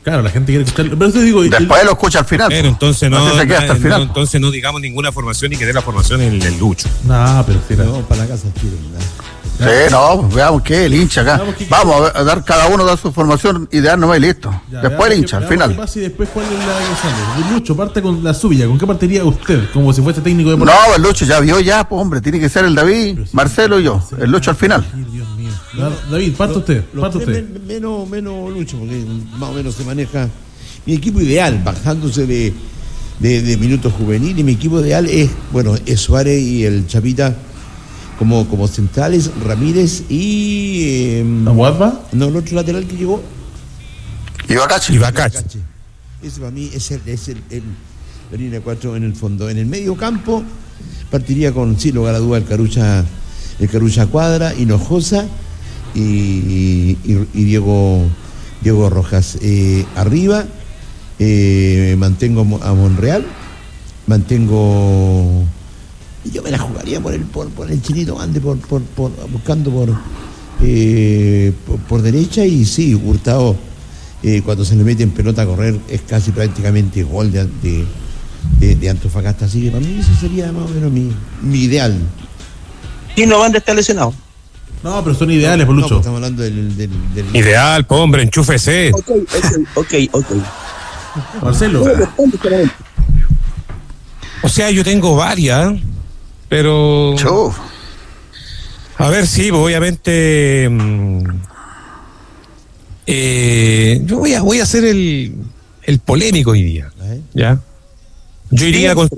Claro, la gente quiere escuchar. Pero te digo, después lo escucha al final. Pero entonces no, se queda hasta el final. Entonces no digamos ninguna formación y que dé la formación en el Lucho. No, pero sí, vamos para la casa al tiro, Sí, no, veamos qué el hincha acá. Vamos a dar, cada uno da su formación ideal nomás y listo. Ya, después el hincha, al final. ¿Qué pasa y después cuál es la que sale? Lucho, parte con la suya. ¿Con qué partiría usted? Como si fuese técnico de No, el Lucho ya vio ya, pues hombre, tiene que ser el David, Marcelo y yo. El Lucho al final. Dios mío. David, parte usted. Menos Lucho, porque más o menos se maneja mi equipo ideal, bajándose de minutos juveniles. Mi equipo ideal es Suárez y el Chapita como centrales, Ramírez y ¿Aguadba? No, el otro lateral que llegó. Ibacache. Ese para mí es la línea 4 en el fondo. En el medio campo partiría con, sin lugar a duda, el Carucha Cuadra, Hinojosa y Diego Rojas. Arriba mantengo a Monreal, yo me la jugaría por el Chinito Ande, buscando por derecha, y sí, Hurtado, cuando se le mete en pelota a correr, es casi prácticamente gol de Antofagasta. Así que para mí eso sería más o menos mi ideal. ¿Y no van de estar lesionado? No, pero son ideales, por Lucho. No, estamos hablando del... Ideal, po, hombre, enchúfese. Ok. Marcelo. O sea, yo tengo varias, pero... A ver, sí, obviamente... yo voy a hacer el polémico hoy día, ¿ya? Yo iría con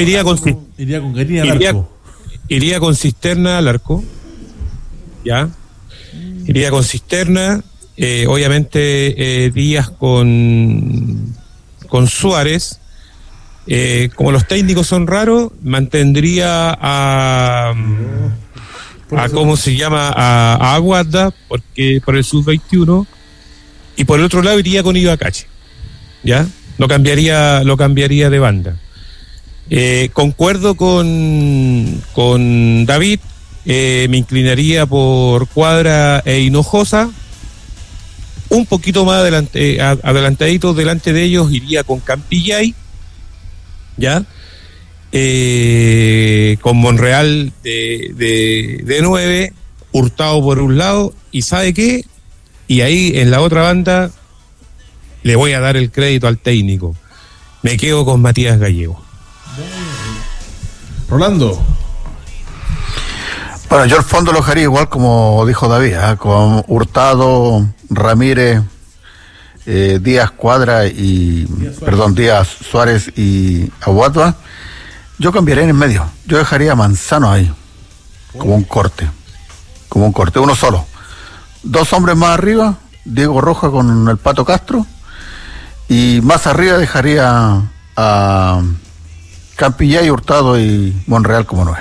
Cisterna al arco, ¿ya? Iría con Cisterna, obviamente Díaz con Suárez. Como los técnicos son raros, mantendría a ¿cómo se llama? A Aguada, porque por el sub-21, y por el otro lado iría con Ibacache, ¿ya? Lo cambiaría de banda. Concuerdo con David, me inclinaría por Cuadra e Hinojosa. Un poquito más adelantadito delante de ellos iría con Campillay, ¿ya? Con Monreal de 9, Hurtado por un lado, y ¿sabe qué? Y ahí en la otra banda le voy a dar el crédito al técnico. Me quedo con Matías Gallego. Rolando. Bueno, yo al fondo lo dejaría igual como dijo David, con Hurtado, Ramírez, Díaz Cuadra Díaz Suárez y Aguadba. Yo cambiaría en el medio. Yo dejaría a Manzano ahí, como un corte, uno solo. 2 hombres más arriba, Diego Rojas con el Pato Castro, y más arriba dejaría a Campillay, Hurtado y Monreal como 9.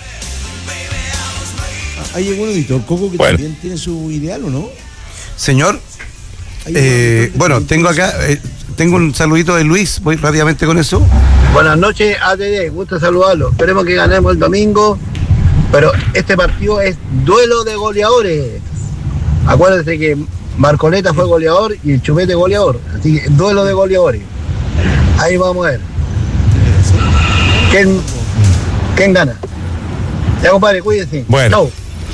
Ahí llegó un editor Coco que también tiene su ideal, ¿o no? Señor, tengo acá, tengo un saludito de Luis, voy rápidamente con eso. Buenas noches, ATD, gusto saludarlo. Esperemos que ganemos el domingo, pero este partido es duelo de goleadores. Acuérdense que Marcoleta fue goleador y el Chupete goleador, así que duelo de goleadores. Ahí vamos a ver. ¿Quién gana? Ya, compadre, cuídense. Bueno.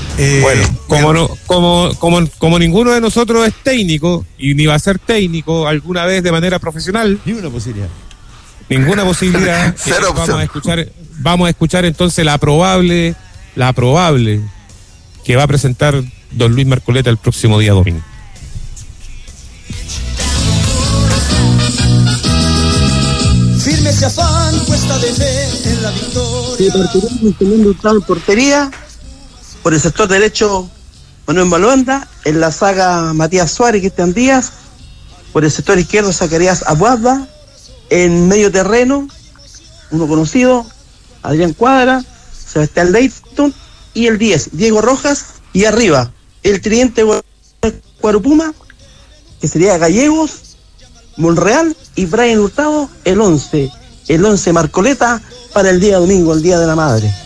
Como ninguno de nosotros es técnico y ni va a ser técnico alguna vez de manera profesional, ninguna posibilidad. Vamos a escuchar entonces la probable que va a presentar don Luis Marcoleta el próximo día domingo. Firme ese afán, cuesta de fe en la victoria. Sí, partiremos teniendo en portería. Por el sector derecho, Manuel Malonda. En la saga, Matías Suárez, Cristian Díaz. Por el sector izquierdo, Zacarías Aguadba. En medio terreno, uno conocido, Adrián Cuadra, Sebastián Leighton. Y el 10, Diego Rojas. Y arriba, el tridente Guarupuma, que sería Gallegos, Monreal y Brian Hurtado. El 11 Marcoleta para el día domingo, el Día de la Madre.